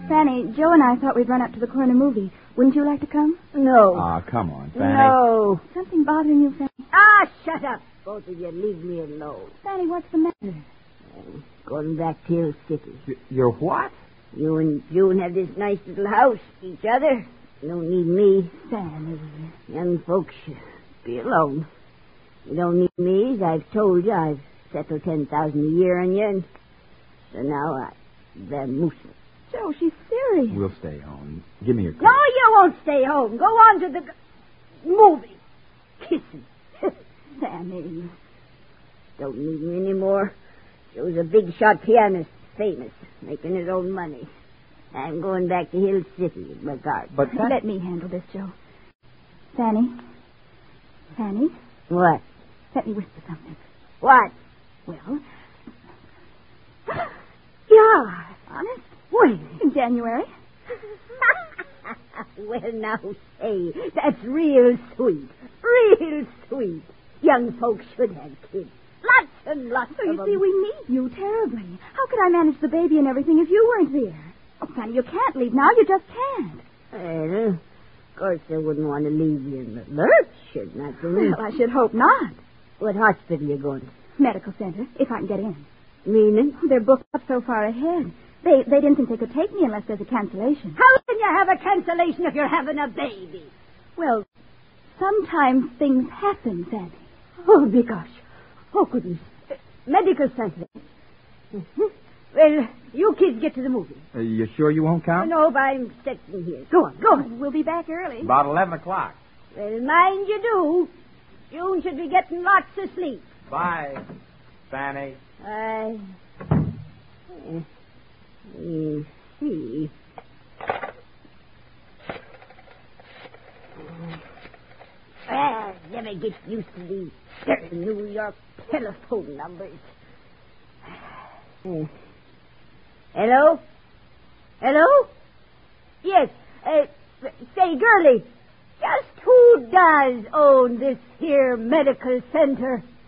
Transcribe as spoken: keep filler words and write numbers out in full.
Fanny, Joe and I thought we'd run up to the corner movie. Wouldn't you like to come? No. Ah, come on, Fanny. No. Something bothering you, Fanny? Ah, shut up. Both of you, leave me alone. Fanny, what's the matter? I'm going back to Hill City. Y- You're what? You and June have this nice little house, each other. You don't need me. Fanny. Young folks should be alone. You don't need me, as I've told you. I've settled ten thousand a year on you, and so now I vamoose. Joe, she's serious. We'll stay home. Give me your coat. No, you won't stay home. Go on to the g- movie. Kissing. Fanny. Don't need me anymore. Joe's a big shot pianist, famous, making his own money. I'm going back to Hill City with my garden. But Fanny... Let me handle this, Joe. Fanny. Fanny, What? let me whisper something. What? Well, Yeah. honest? When? In January. Well, now, say, that's real sweet. Real sweet. Young folks should have kids. Lots and lots So of you them. see, we need you terribly. How could I manage the baby and everything if you weren't there? Oh, Fanny, you can't leave now. You just can't. Well, of course, I wouldn't want to leave you in the lurch, should not you? Well, I should hope not. What hospital are you going to? Medical center, if I can get in. Meaning? They're booked up so far ahead. They they didn't think they could take me unless there's a cancellation. How can you have a cancellation if you're having a baby? Well, sometimes things happen, Fanny. Oh, my gosh. Oh, goodness. Uh, medical center. Mm-hmm. Well, you kids get to the movie. Are you sure you won't come? No, but I'm sitting here. Go on, go on. We'll be back early. About eleven o'clock. Well, mind you do. June should be getting lots of sleep. Bye, Fanny. I... Uh, you see. Well, never get used to these certain New York telephone numbers. Uh, hello? Hello? Yes. Uh, say, girlie, just who does own this here medical center?